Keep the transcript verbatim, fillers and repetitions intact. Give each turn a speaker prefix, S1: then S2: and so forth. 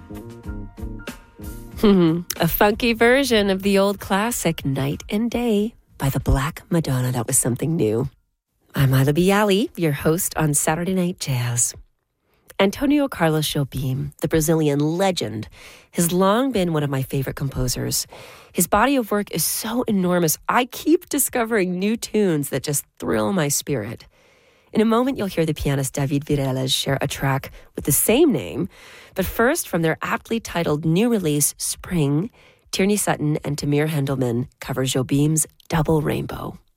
S1: A funky version of the old classic Night and Day by the Black Madonna. That was something new. I'm Ila Bialy, your host on Saturday Night Jazz. Antonio Carlos Jobim, the Brazilian legend, has long been one of my favorite composers. His body of work is so enormous, I keep discovering new tunes that just thrill my spirit. In a moment, you'll hear the pianist David Vireles share a track with the same name. But first, from their aptly titled new release, Spring, Tierney Sutton and Tamir Hendelman cover Jobim's Double Rainbow.